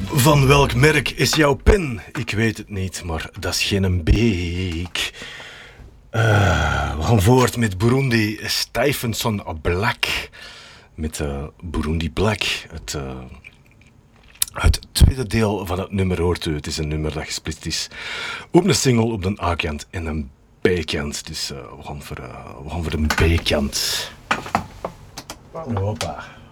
Van welk merk is jouw pen? Ik weet het niet, maar dat is geen beek. We gaan voort met Burundi Stuyvesant Black. Met Burundi Black. Het tweede deel van het nummer hoort u. Het is een nummer dat gesplitst is op een single op de A-kant en een B-kant. Dus we gaan voor de B-kant. Hoppa.